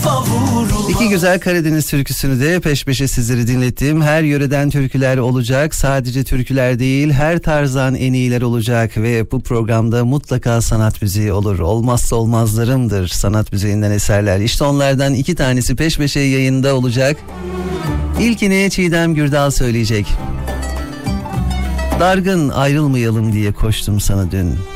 İki güzel Karadeniz türküsünü de peş peşe sizlere dinlettim. Her yöreden türküler olacak. Sadece türküler değil, her tarzdan en iyiler olacak ve bu programda mutlaka sanat müziği olur. Olmazsa olmazlarımdır sanat müziğinden eserler. İşte onlardan 2 tanesi peş peşe yayında olacak. İlkini Çiğdem Gürdal söyleyecek. Dargın ayrılmayalım diye koştum sana dün.